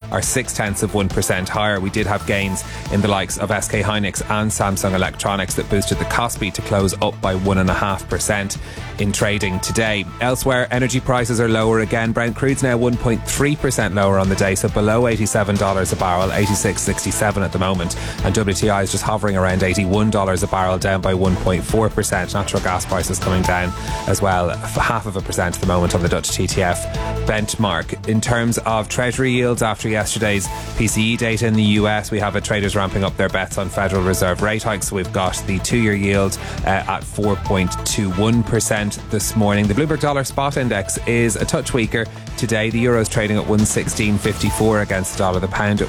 are 0.6% higher. We did have gains in the likes of SK Hynix and Samsung Electronics that boosted the Kospi to close up by 1.5% in trading today. Elsewhere, energy prices are lower again. Brent crude's now 1.3% lower on the day, so below $87 a barrel, 86.67 at the moment. And WTI is just hovering around $81 a barrel, down by 1.4%. Natural gas prices coming down as well, 0.5% at the moment on the Dutch TTF benchmark. In terms of Treasury yields, after yesterday's PCE data in the US, we have traders ramping up their bets on Federal Reserve rate hikes. So we've got the 2-year yield at 4.21% this morning. The Bloomberg Dollar Spot Index is a touch weaker today. The euro is trading at 116.54 against the dollar. The pound at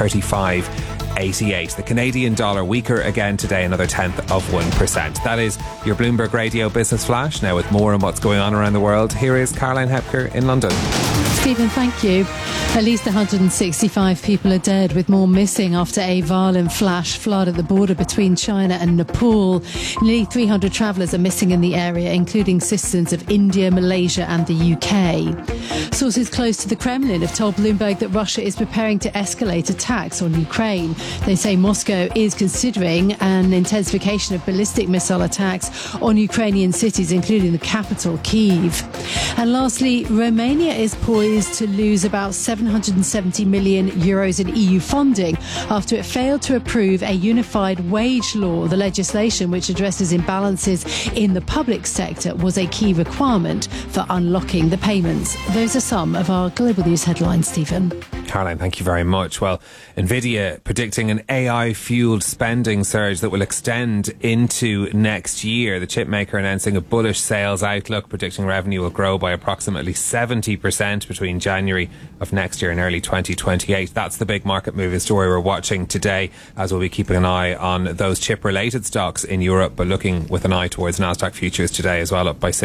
135.88. The Canadian dollar weaker again today, another 1/10%. That is your Bloomberg Radio Business Flash. Now with more on what's going on around the world, here is Caroline Hepker in London. Stephen, thank you. At least 165 people are dead, with more missing after a violent flash flood at the border between China and Nepal. Nearly 300 travellers are missing in the area, including citizens of India, Malaysia and the UK. Sources close to the Kremlin have told Bloomberg that Russia is preparing to escalate attacks on Ukraine. They say Moscow is considering an intensification of ballistic missile attacks on Ukrainian cities, including the capital, Kyiv. And lastly, Romania is poised to lose about €770 million in EU funding after it failed to approve a unified wage law. The legislation, which addresses imbalances in the public sector, was a key requirement for unlocking the payments. Those are some of our global news headlines, Stephen. Caroline, thank you very much. Well, Nvidia predicting an AI-fueled spending surge that will extend into next year. The chipmaker announcing a bullish sales outlook, predicting revenue will grow by approximately 70% between January of next year and early 2028. That's the big market moving story we're watching today, as we'll be keeping an eye on those chip-related stocks in Europe, but looking with an eye towards Nasdaq futures today as well, up by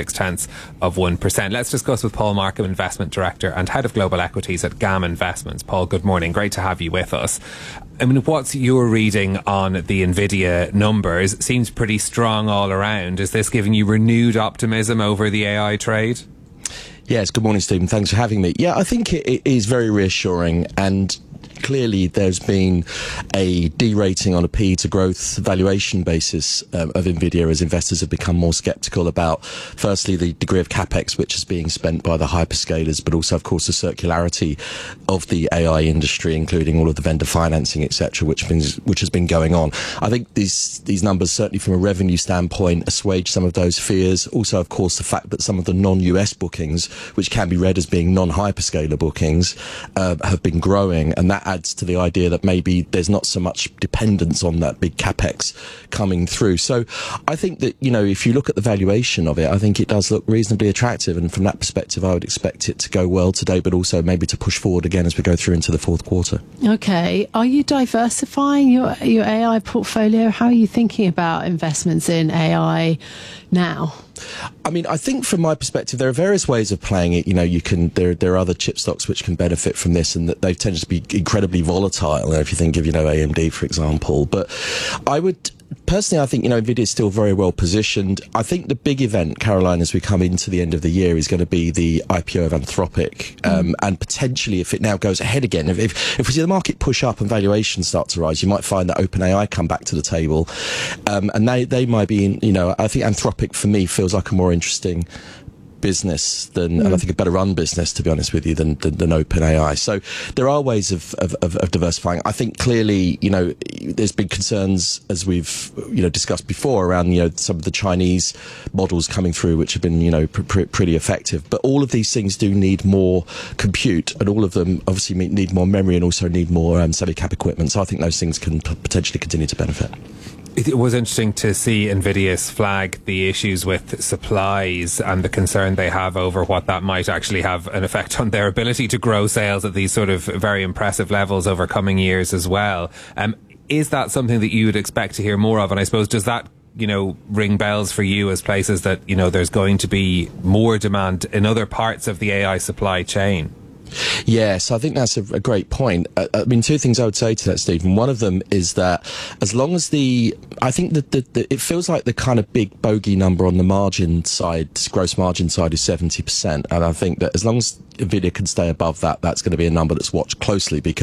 0.6%. Let's discuss with Paul Markham, Investment Director and Head of Global Equities at GAM Investments. Paul, good morning. Great to have you with us. I mean, what's your reading on the Nvidia numbers? Seems pretty strong all around. Is this giving you renewed optimism over the AI trade? Yes, good morning, Stephen. Thanks for having me. Yeah, I think it is very reassuring, and clearly there's been a derating on a P to growth valuation basis of Nvidia as investors have become more sceptical about, firstly, the degree of capex which is being spent by the hyperscalers, but also, of course, the circularity of the AI industry, including all of the vendor financing, etc., which has been going on. I think these numbers, certainly from a revenue standpoint, assuage some of those fears. Also, of course, the fact that some of the non-US bookings, which can be read as being non-hyperscaler bookings, have been growing, and that adds to the idea that maybe there's not so much dependence on that big capex coming through. So I think that, you know, if you look at the valuation of it, I think it does look reasonably attractive, and from that perspective I would expect it to go well today, but also maybe to push forward again as we go through into the fourth quarter. Okay. Are you diversifying your AI portfolio? How are you thinking about investments in AI now? I mean, I think from my perspective, there are various ways of playing it. You know, there are other chip stocks which can benefit from this, and that they've tended to be incredibly volatile. If you think of, AMD, for example. But I would personally, I think, Nvidia is still very well positioned. I think the big event, Caroline, as we come into the end of the year, is going to be the IPO of Anthropic, and potentially, if it now goes ahead again, if we see the market push up and valuations start to rise, you might find that OpenAI come back to the table, and they might be in. I think Anthropic for me feels like a more interesting business than, and I think a better run business, to be honest with you, than OpenAI. So there are ways of diversifying. I think clearly, there's been concerns, as we've discussed before, around some of the Chinese models coming through, which have been pretty effective. But all of these things do need more compute, and all of them obviously need more memory and also need more semi-cap equipment. So I think those things can potentially continue to benefit. It was interesting to see Nvidia's flag the issues with supplies and the concern they have over what that might actually have an effect on their ability to grow sales at these sort of very impressive levels over coming years as well. Is that something that you would expect to hear more of? And I suppose, does that ring bells for you as places that, there's going to be more demand in other parts of the AI supply chain? Yes, I think that's a great point. I mean, two things I would say to that, Stephen. One of them is that as long as I think that it feels like the kind of big bogey number on the margin side, gross margin side, is 70%. And I think that as long as Nvidia can stay above that, that's going to be a number that's watched closely, because